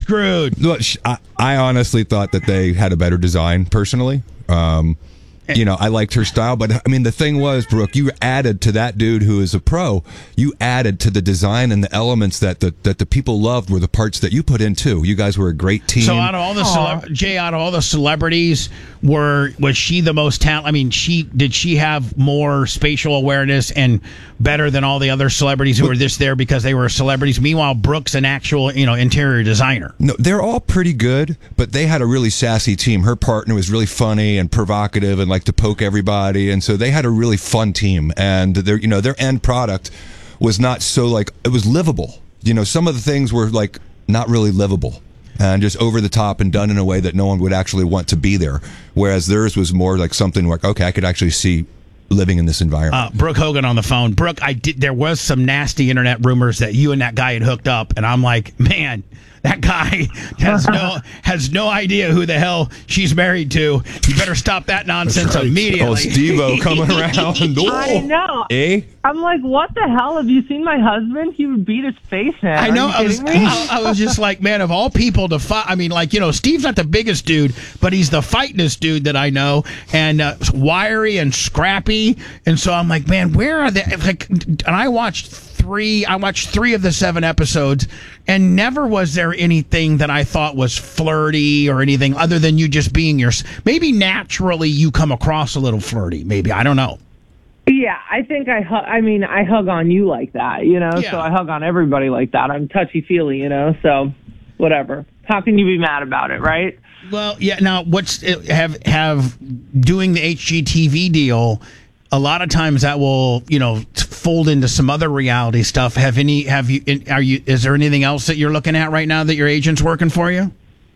screwed. Look, I honestly thought that they had a better design, personally. I liked her style, but I mean, the thing was, Brooke, you added to that dude who is a pro. You added to the design and the elements that the people loved were the parts that you put in too. You guys were a great team. So out of all the out of all the celebrities, was she the most talented? I mean, did she have more spatial awareness and better than all the other celebrities who were just there because they were celebrities? Meanwhile, Brooke's an actual interior designer. No, they're all pretty good, but they had a really sassy team. Her partner was really funny and provocative and like to poke everybody, and so they had a really fun team, and their end product was not so like, it was livable. Some of the things were like not really livable and just over the top and done in a way that no one would actually want to be there, whereas theirs was more like something like, okay, I could actually see living in this environment. Brooke Hogan on the phone. Brooke, there was some nasty internet rumors that you and that guy had hooked up, and I'm like, man, that guy has no idea who the hell she's married to. You better stop that nonsense immediately. Oh, Steve-O coming around. I know. Eh? I'm like, what the hell? Have you seen my husband? He would beat his face in. I know. I was just like, man, of all people to fight. I mean, like, Steve's not the biggest dude, but he's the fightingest dude that I know, and wiry and scrappy. And so I'm like, man, where are they? Like, and I watched three of the 7 episodes, and never was there anything that I thought was flirty or anything other than you just being maybe naturally you come across a little flirty. Maybe, I don't know. Yeah, I think I hug on you like that, Yeah. So I hug on everybody like that. I'm touchy-feely, so whatever. How can you be mad about it, right? Well, yeah, now have doing the HGTV deal, a lot of times that will, fold into some other reality stuff. Is there anything else that you're looking at right now that your agent's working for you?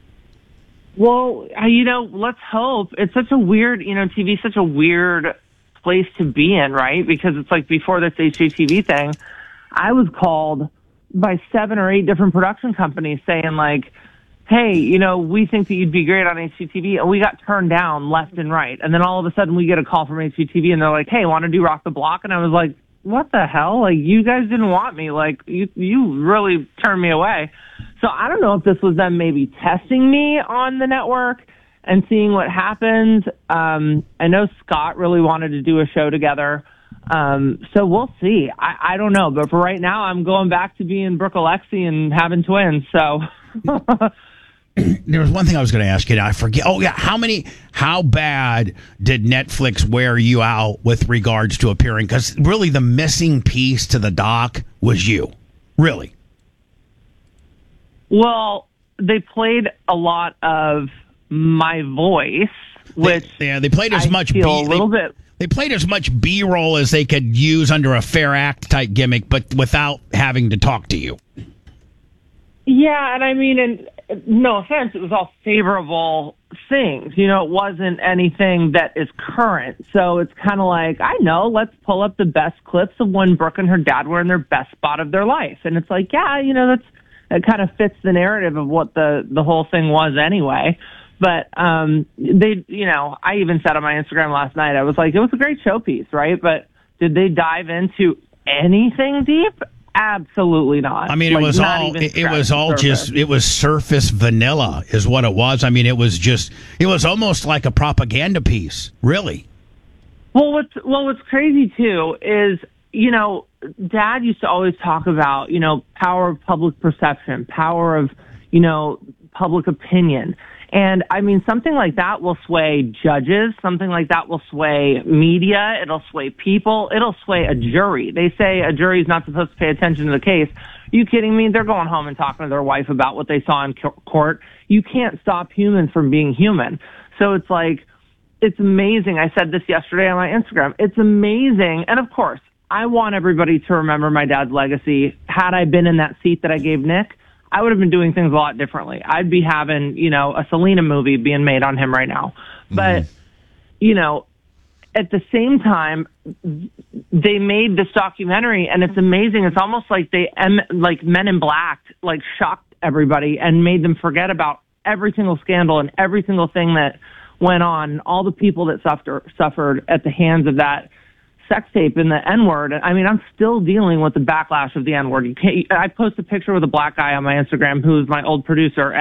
Well, let's hope. It's such a weird, TV's such a weird place to be in, right? Because it's like before this HGTV thing, I was called by 7 or 8 different production companies saying like, hey, we think that you'd be great on HGTV, and we got turned down left and right. And then all of a sudden we get a call from HGTV and they're like, hey, want to do Rock the Block? And I was like, what the hell? Like, you guys didn't want me. Like, you really turned me away. So I don't know if this was them maybe testing me on the network and seeing what happens. I know Scott really wanted to do a show together. So we'll see. I don't know. But for right now, I'm going back to being Brooke Alexi and having twins. So there was one thing I was going to ask you. I forget. Oh, yeah. How bad did Netflix wear you out with regards to appearing? Because really the missing piece to the doc was you. Really. Well, they played a lot of my voice, which they played as much They played as much B-roll as they could use under a Fair Act type gimmick, but without having to talk to you. Yeah, and I mean, and no offense, it was all favorable things. It wasn't anything that is current. So it's kind of like, I know, let's pull up the best clips of when Brooke and her dad were in their best spot of their life. And it's like, yeah, it kind of fits the narrative of what the whole thing was anyway. But I even said on my Instagram last night, I was like, it was a great showpiece, right? But did they dive into anything deep? Absolutely not. I mean, it was surface vanilla is what it was. I mean, it was almost like a propaganda piece, really. Well, what's crazy too is, Dad used to always talk about, power of public perception, power of, public opinion. And I mean, something like that will sway judges. Something like that will sway media. It'll sway people. It'll sway a jury. They say a jury is not supposed to pay attention to the case. Are you kidding me? They're going home and talking to their wife about what they saw in court. You can't stop humans from being human. So it's like, it's amazing. I said this yesterday on my Instagram. It's amazing. And of course, I want everybody to remember my dad's legacy. Had I been in that seat that I gave Nick, I would have been doing things a lot differently. I'd be having, a Selena movie being made on him right now. But, at the same time, they made this documentary, and it's amazing. It's almost like like Men in Black, like shocked everybody and made them forget about every single scandal and every single thing that went on, all the people that suffered at the hands of that sex tape and the N-word. I mean, I'm still dealing with the backlash of the N-word. I post a picture with a black guy on my Instagram who's my old producer,